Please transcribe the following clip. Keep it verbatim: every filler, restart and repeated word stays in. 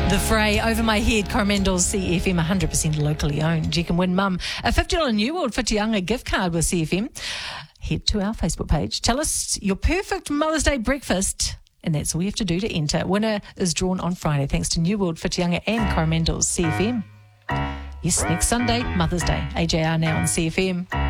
The Fray, Over My Head, Coromandel C F M, one hundred percent locally owned. You can win Mum a fifty dollars New World Whitianga gift card with C F M. Head to our Facebook page. Tell us your perfect Mother's Day breakfast, and that's all you have to do to enter. Winner is drawn on Friday, thanks to New World Whitianga and Coromandel's C F M. Yes, next Sunday, Mother's Day. A J R now on C F M.